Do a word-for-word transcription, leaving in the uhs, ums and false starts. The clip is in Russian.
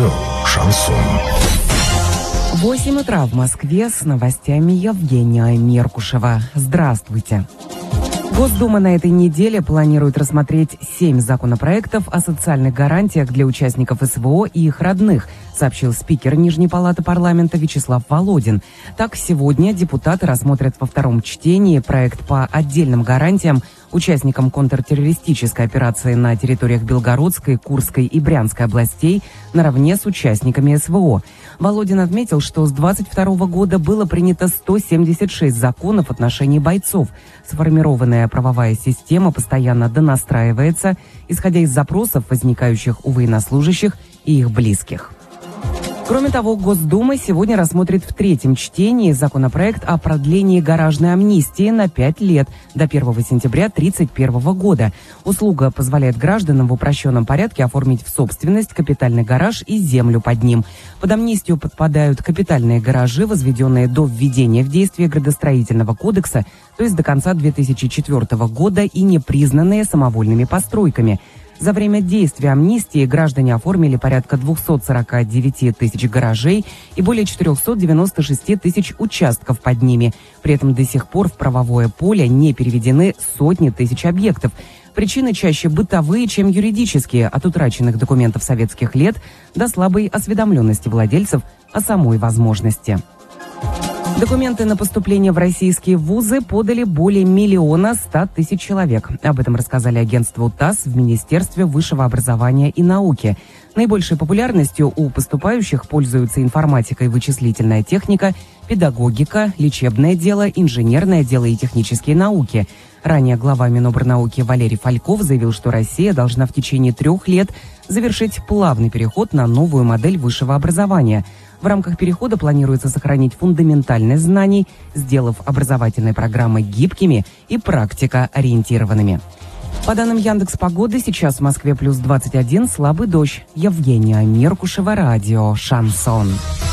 Радио «Шансон». восемь утра в Москве, с новостями Евгения Меркушева. Здравствуйте. Госдума на этой неделе планирует рассмотреть семь законопроектов о социальных гарантиях для участников СВО и их родных, сообщил спикер Нижней палаты парламента Вячеслав Володин. Так, сегодня депутаты рассмотрят во втором чтении проект по отдельным гарантиям участникам контртеррористической операции на территориях Белгородской, Курской и Брянской областей наравне с участниками СВО. Володин отметил, что с двадцать второго года было принято сто семьдесят шесть законов в отношении бойцов. Сформированная правовая система постоянно донастраивается, исходя из запросов, возникающих у военнослужащих и их близких. Кроме того, Госдума сегодня рассмотрит в третьем чтении законопроект о продлении гаражной амнистии на пять лет до первого сентября две тысячи тридцать первого года. Услуга позволяет гражданам в упрощенном порядке оформить в собственность капитальный гараж и землю под ним. Под амнистию подпадают капитальные гаражи, возведенные до введения в действие градостроительного кодекса, то есть до конца две тысячи четвёртого года, и не признанные самовольными постройками. За время действия амнистии граждане оформили порядка двести сорок девять тысяч гаражей и более четыреста девяносто шесть тысяч участков под ними. При этом до сих пор в правовое поле не переведены сотни тысяч объектов. Причины чаще бытовые, чем юридические, от утраченных документов советских лет до слабой осведомленности владельцев о самой возможности. Документы на поступление в российские вузы подали более миллиона ста тысяч человек. Об этом рассказали агентству ТАСС в Министерстве высшего образования и науки. Наибольшей популярностью у поступающих пользуются информатика и вычислительная техника, педагогика, лечебное дело, инженерное дело и технические науки. Ранее глава Минобрнауки Валерий Фальков заявил, что Россия должна в течение трех лет завершить плавный переход на новую модель высшего образования. В рамках перехода планируется сохранить фундаментальность знаний, сделав образовательные программы гибкими и практикоориентированными. По данным Яндекс.Погоды, сейчас в Москве плюс двадцать один, слабый дождь. Евгения Меркушева, радио «Шансон».